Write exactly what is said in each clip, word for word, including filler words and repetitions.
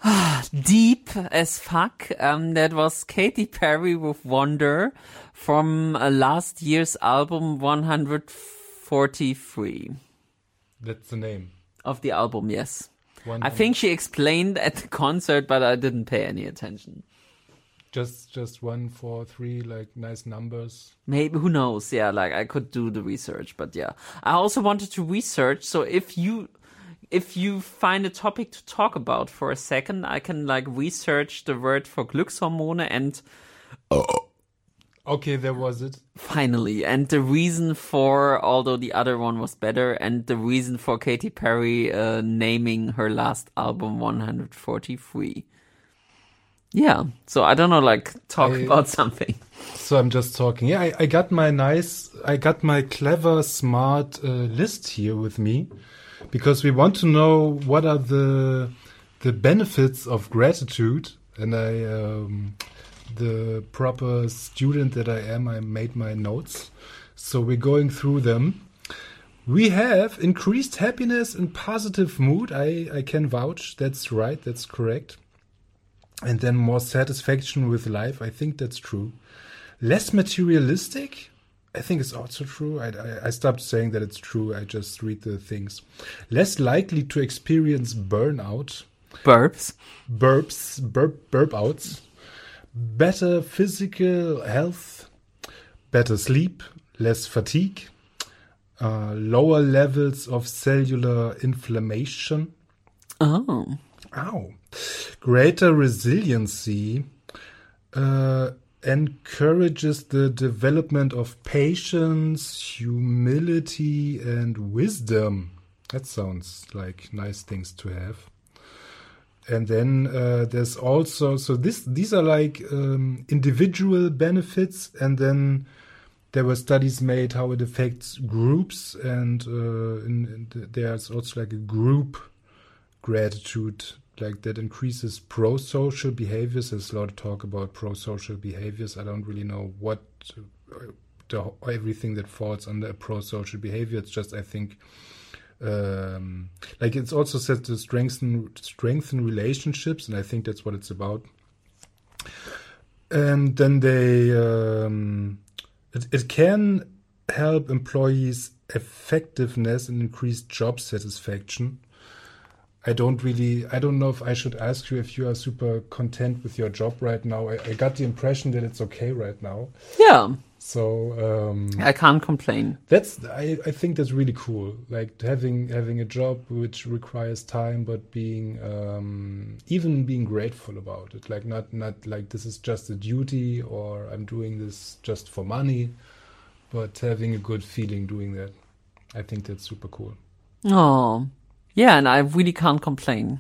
Deep as fuck. Um, that was Katy Perry with Wonder from uh, last year's album one forty-three. That's the name of the album, yes. one I think she explained at the concert, but I didn't pay any attention. Just just one, four, three, like nice numbers. Maybe, who knows? Yeah, like I could do the research, but yeah. I also wanted to research, so if you if you find a topic to talk about for a second, I can like research the word for Glückshormone and oh. Okay, there was it. Finally, and the reason for, although the other one was better, and the reason for Katy Perry uh, naming her last album one forty-three. Yeah, so I don't know, like, talk I, about something. So I'm just talking. Yeah, I, I got my nice, I got my clever, smart uh, list here with me, because we want to know what are the the benefits of gratitude, and I, um, the proper student that I am, I made my notes. So we're going through them. We have increased happiness and positive mood. I, I can vouch. That's right. That's correct. And then more satisfaction with life. I think that's true. Less materialistic. I think it's also true. I, I, I stopped saying that it's true. I just read the things. Less likely to experience burnout. Burps. Burps. Burp, burp outs. Better physical health. Better sleep. Less fatigue. Uh, lower levels of cellular inflammation. Oh. Ow. Greater resiliency. Uh, encourages the development of patience, humility, and wisdom. That sounds like nice things to have. And then uh, there's also, so this these are like um, individual benefits, and then there were studies made how it affects groups, and uh, in, in, there's also like a group gratitude, like that increases pro-social behaviors. There's a lot of talk about pro-social behaviors. I don't really know what uh, the, everything that falls under a pro-social behavior. It's just, I think, um, like it's also said to strengthen strengthen relationships, and I think that's what it's about. And then they, um, it, it can help employees' effectiveness and increase job satisfaction. I don't really, I don't know if I should ask you if you are super content with your job right now. I, I got the impression that it's okay right now. Yeah. So um, I can't complain. That's, I, I think that's really cool. Like having having a job which requires time, but being um, even being grateful about it. Like not not like this is just a duty or I'm doing this just for money, but having a good feeling doing that. I think that's super cool. Oh. Yeah, and I really can't complain.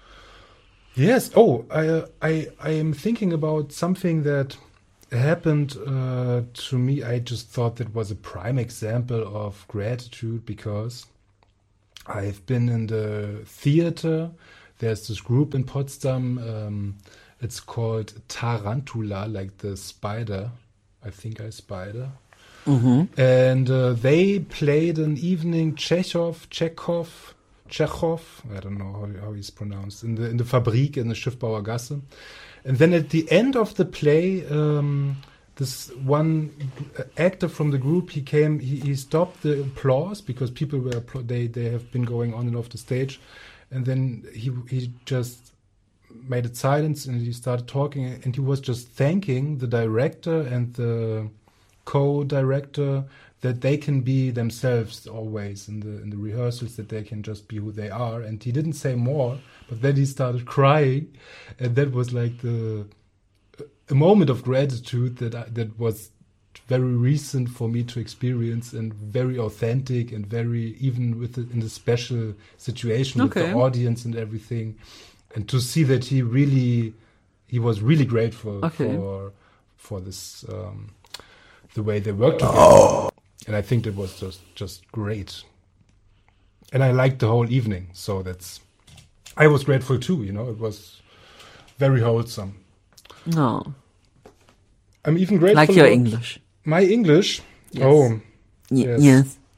Yes. Oh, I uh, I I am thinking about something that happened uh, to me. I just thought that was a prime example of gratitude because I've been in the theater. There's this group in Potsdam. Um, it's called Tarantula, like the spider. I think I spider. Mm-hmm. And uh, they played an evening Chekhov, Chekhov. Chekhov, I don't know how, how he's pronounced, in the in the Fabrik in the Schiffbauer Gasse. And then at the end of the play, um, this one actor from the group, he came, he, he stopped the applause because people were, they, they have been going on and off the stage. And then he he just made it silence and he started talking and he was just thanking the director and the co-director that they can be themselves always in the in the rehearsals, that they can just be who they are. And he didn't say more, but then he started crying, and that was like the a moment of gratitude that I, that was very recent for me to experience and very authentic and very even with the, in the special situation okay. with the audience and everything, and to see that he really he was really grateful okay. for for this um, the way they worked together. Oh. And I think that was just, just great. And I liked the whole evening. So that's... I was grateful too, you know. It was very wholesome. No. I'm even grateful... Like your English. My English? Yes. Oh. Y- yes. yes.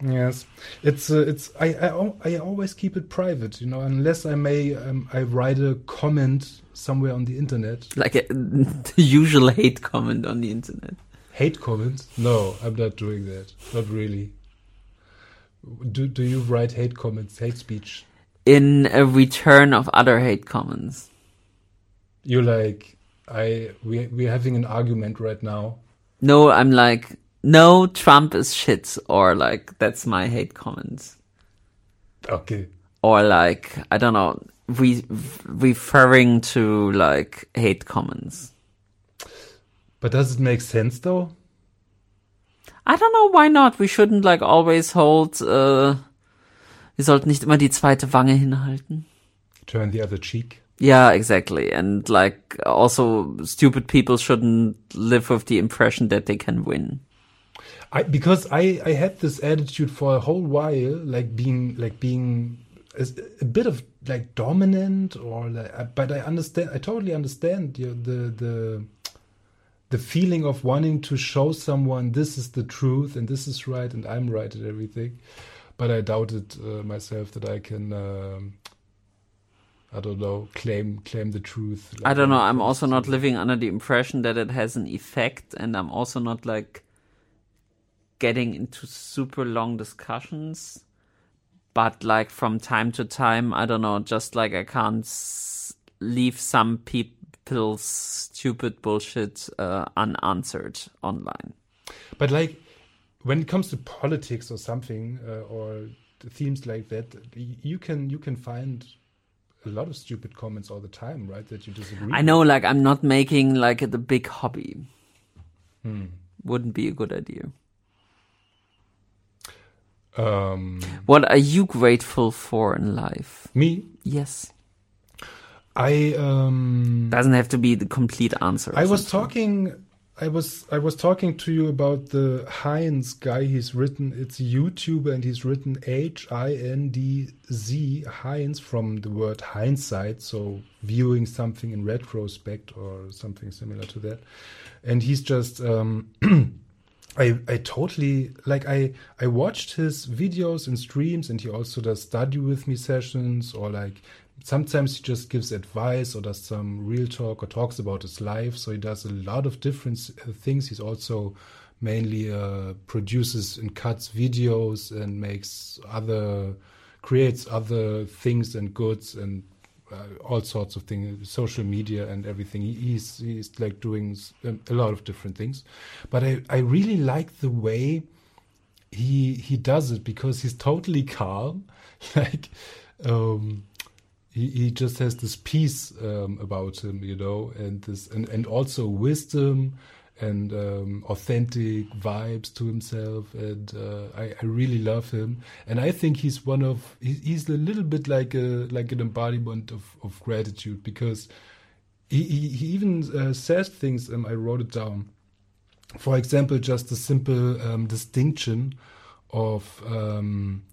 Yes, it's uh, it's I, I al- I always keep it private, you know, unless I may um, I write a comment somewhere on the internet. Like a, the usual hate comment on the internet. Hate comments? No, I'm not doing that. Not really. Do do you write hate comments, hate speech? In a return of other hate comments. You like I we we're having an argument right now. No, I'm like, no, Trump is shit, or like, that's my hate comments. Okay. Or like, I don't know, re- referring to like hate comments. But does it make sense though? I don't know, why not? We shouldn't like always hold, uh, wir sollten nicht immer die zweite Wange hinhalten. Turn the other cheek. Yeah, exactly. And like, also, stupid people shouldn't live with the impression that they can win. I because I I had this attitude for a whole while, like being like being a, a bit of like dominant, or like, but I understand. I totally understand you know, the the the feeling of wanting to show someone this is the truth and this is right and I'm right and everything. But I doubted uh, myself that I can. Um, I don't know, claim claim the truth. Like I don't know, I'm also not living under the impression that it has an effect, and I'm also not like getting into super long discussions, but like from time to time, I don't know, just like I can't s- leave some people's stupid bullshit uh, unanswered online. But like when it comes to politics or something, uh, or themes like that, you can you can find a lot of stupid comments all the time, right? That you disagree. I know, like I'm not making like it a big hobby. Hmm. Wouldn't be a good idea. Um, what are you grateful for in life? Me? Yes. I um. Doesn't have to be the complete answer. I was talking. I was I was talking to you about the Heinz guy. He's written, it's a YouTuber, and he's written H I N D Z, Heinz, from the word hindsight, so viewing something in retrospect or something similar to that. And he's just, um, I I totally, like, I, I watched his videos and streams, and he also does study with me sessions, or like, sometimes he just gives advice or does some real talk or talks about his life. So he does a lot of different uh, things. He's also mainly uh, produces and cuts videos and makes other, creates other things and goods and uh, all sorts of things, social media and everything. He, he's he's like doing a lot of different things. But I, I really like the way he he does it, because he's totally calm. like, um, He, he just has this peace um, about him, you know, and this and, and also wisdom and um, authentic vibes to himself, and uh, I, I really love him. And I think he's one of he, he's a little bit like a like an embodiment of, of gratitude, because he he, he even uh, says things. Um, I wrote it down. For example, just a simple um, distinction of um,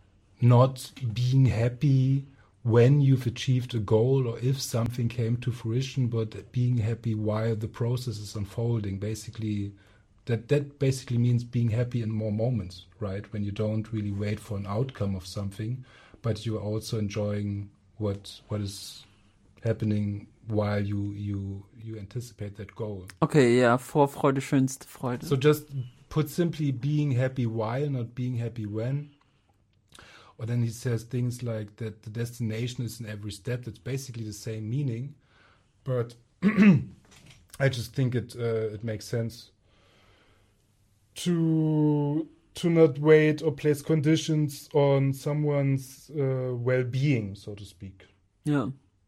not being happy when you've achieved a goal or if something came to fruition, but being happy while the process is unfolding. Basically, that that basically means being happy in more moments, right? When you don't really wait for an outcome of something, but you're also enjoying what what is happening while you you you anticipate that goal. Okay, yeah, Vorfreude, schönste Freude. So just put simply, being happy while, not being happy when. Or then he says things like that the destination is in every step. That's basically the same meaning, but I just think it uh, it makes sense to to not wait or place conditions on someone's uh, well-being, so to speak. Yeah.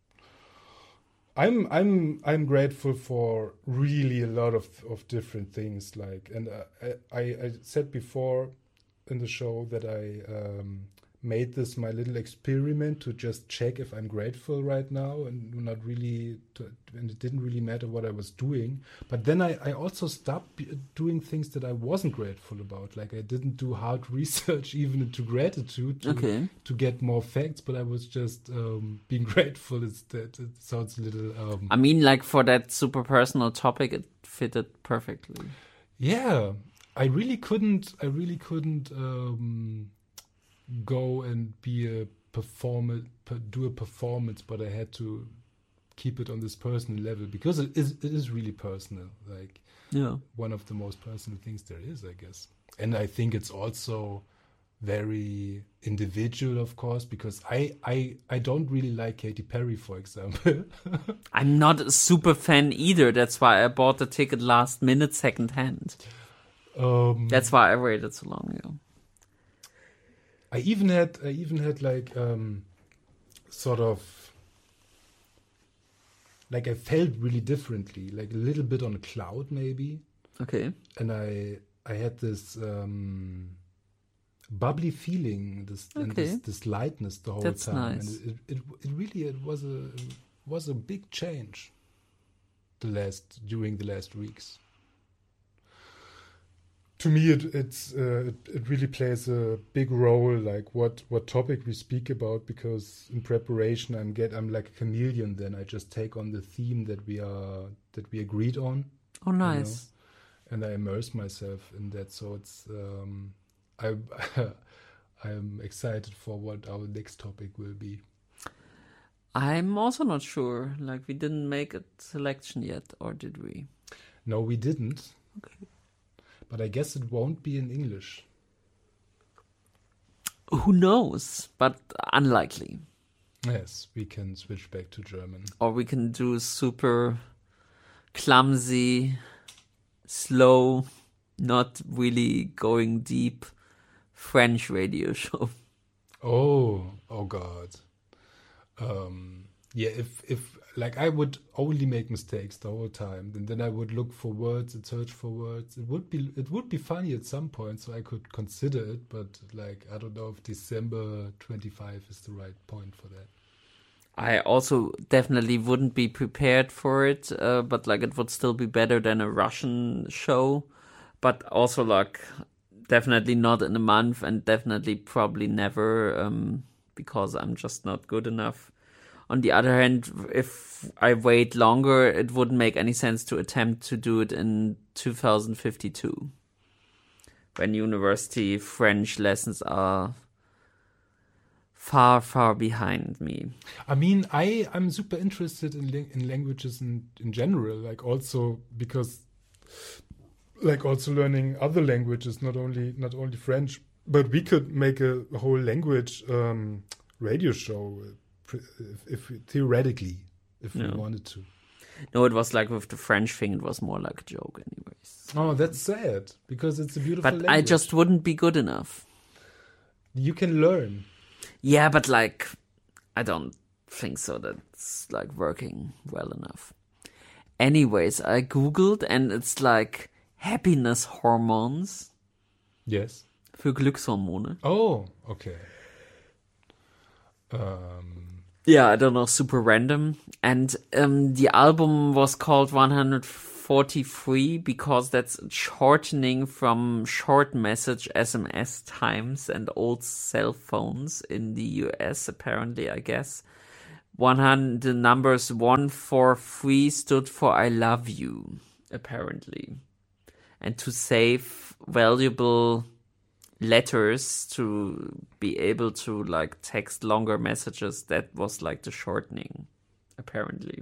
I'm I'm I'm grateful for really a lot of, of different things. Like, and uh, I I said before in the show that I. Um, made this my little experiment to just check if I'm grateful right now, and not really to, and it didn't really matter what I was doing. But then I, I also stopped doing things that I wasn't grateful about. Like, I didn't do hard research even into gratitude to, Okay. to get more facts, but I was just um, being grateful instead. It sounds a little um, I mean, like, for that super personal topic, it fitted perfectly. yeah. I really couldn't. I really couldn't um, go and be a performer, per, do a performance, but I had to keep it on this personal level because it is. It is really personal. Like Yeah. one of the most personal things there is, I guess. And I think it's also very individual, of course, because I I I don't really like Katy Perry, for example. I'm not a super fan either. That's why I bought the ticket last minute second hand. um, That's why I waited so long ago. I even had I even had like um, sort of like I felt really differently, like a little bit on a cloud maybe, Okay. and I I had this um, bubbly feeling, this and Okay. this, this lightness the whole That's time, nice. and it, it it really it was a it was a big change. The last during the last weeks. To me, it it's uh, it, it really plays a big role, like what what topic we speak about. Because in preparation, I'm get I'm like a chameleon. Then I just take on the theme that we are that we agreed on, Oh, nice. and I immerse myself in that. So it's um, I I'm excited for what our next topic will be. I'm also not sure. Like, we didn't make a selection yet, or did we? No, we didn't. Okay. But I guess it won't be in English. Who knows? But unlikely. Yes, we can switch back to German. Or we can do super clumsy, slow, not really going deep French radio show. Oh, oh God. Um, yeah, if if like I would only make mistakes the whole time, and then I would look for words and search for words. It would be it would be funny at some point, so I could consider it. But like I don't know if December twenty-fifth is the right point for that. I also definitely wouldn't be prepared for it, uh, but like it would still be better than a Russian show. But also like definitely not in a month, and definitely probably never, um, because I'm just not good enough. On the other hand, if I wait longer, it wouldn't make any sense to attempt to do it in two thousand fifty-two, when university French lessons are far, far behind me. I mean, I I'm super interested in ling- in languages in in general, like also because like also learning other languages, not only not only French, but we could make a, a whole language um, radio show. If, if theoretically, if Yeah. we wanted to. No, it was like with the French thing, it was more like a joke anyways. Oh, that's sad because it's a beautiful But language. I just wouldn't be good enough. You can learn. Yeah, but like, I don't think so that's like working well enough. Anyways, I googled and it's like happiness hormones Yes. für Glückshormone. Oh, okay. Um, Yeah, I don't know, super random. And um, the album was called one forty-three because that's a shortening from short message S M S times and old cell phones in the U S, apparently, I guess. one hundred, the numbers one forty-three stood for I love you, apparently. And to save valuable letters to be able to like text longer messages, that was like the shortening, apparently.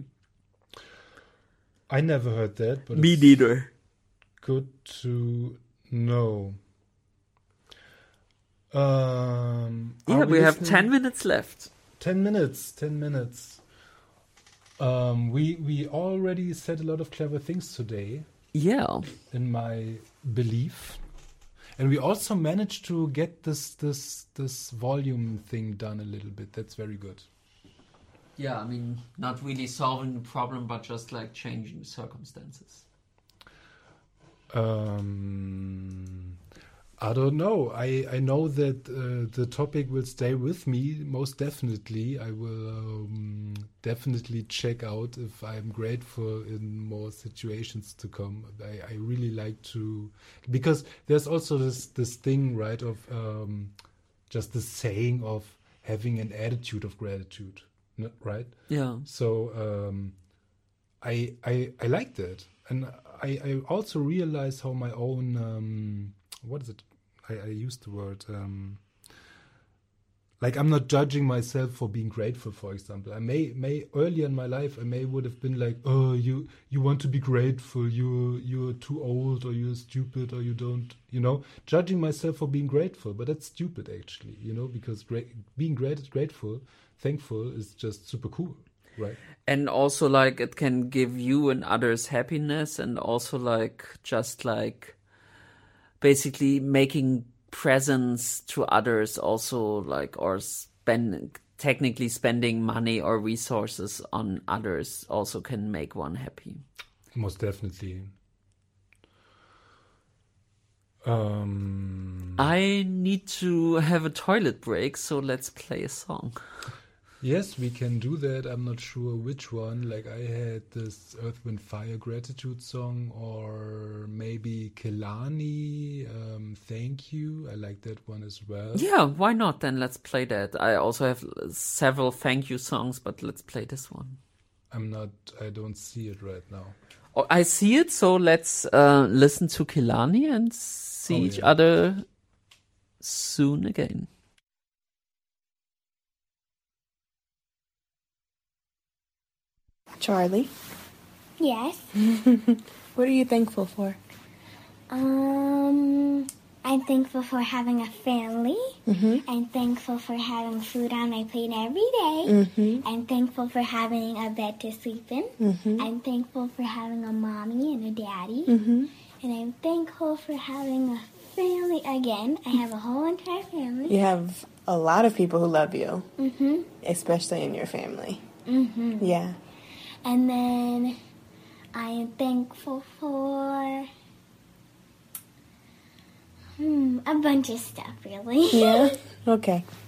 I never heard that, but Me it's neither. good to know. Um, Yeah, are we have listening- ten minutes left. Ten minutes. Ten minutes. Um, we we already said a lot of clever things today, Yeah. in my belief, and we also managed to get this this this volume thing done a little bit. That's very good. Yeah, I mean, not really solving the problem, but just like changing the circumstances. Um, I don't know. I, I know that uh, the topic will stay with me most definitely. I will um, definitely check out if I'm grateful in more situations to come. I, I really like to, because there's also this this thing, right, of um, just the saying of having an attitude of gratitude, n- right? Yeah. So um, I, I I liked it, and I, I also realized how my own um, what is it? I, I used the word um, like I'm not judging myself for being grateful. For example, I may may earlier in my life I may would have been like, oh, you you want to be grateful, you you're too old, or you're stupid, or you don't, you know, judging myself for being grateful. But that's stupid actually, you know, because great, being great, grateful, thankful is just super cool. Right. And also, like, it can give you and others happiness, and also, like, just like basically making presents to others, also, like, or spend technically spending money or resources on others also can make one happy. Most definitely. Um, I need to have a toilet break, so let's play a song. Yes, we can do that. I'm not sure which one. Like I had this Earth, Wind, Fire gratitude song, or maybe Kehlani, um, Thank You. I like that one as well. Yeah, why not? Then let's play that. I also have several thank you songs, but let's play this one. I'm not, I don't see it right now. Oh, I see it, so let's uh, listen to Kehlani and see Oh, each yeah. other soon again. Charlie, Yes. what are you thankful for? Um, I'm thankful for having a family. Mm-hmm. I'm thankful for having food on my plate every day. Mm-hmm. I'm thankful for having a bed to sleep in. Mm-hmm. I'm thankful for having a mommy and a daddy. Mm-hmm. And I'm thankful for having a family again. I have a whole entire family. You have a lot of people who love you, Mm-hmm. especially in your family. Mm-hmm. Yeah. And then I am thankful for hmm, a bunch of stuff, really. Yeah? Okay.